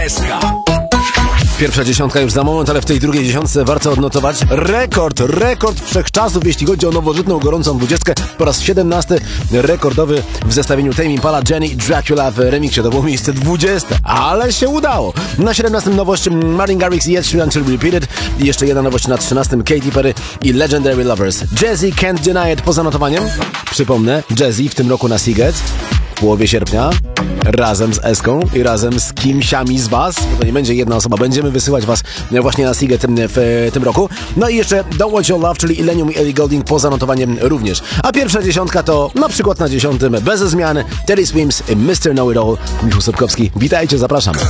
Pierwsza dziesiątka już za moment, ale w tej drugiej dziesiątce warto odnotować rekord wszechczasów, jeśli chodzi o nowożytną, gorącą 20. Po raz 17 rekordowy w zestawieniu Tame Impala, Jenny Dracula w remiksie. To było miejsce 20, ale się udało. Na 17 nowość Martin Garrix i Ed Sheeran Until Repeated. I jeszcze jedna nowość na 13 Katy Perry i Legendary Lovers. Jazzy Can't Deny It poza notowaniem. Przypomnę, Jazzy w tym roku na Seagate w połowie sierpnia razem z Eską i razem z kimsiami z was, bo to nie będzie jedna osoba, będziemy wysyłać was właśnie na Seagate w tym roku. No i jeszcze Don't Want Your Love, czyli Illenium i Ellie Goulding poza notowaniem również. A pierwsza dziesiątka to na przykład na 10 bez zmian Teddy Swims i Mr. Know It All. Michał Sobkowski, witajcie, zapraszam.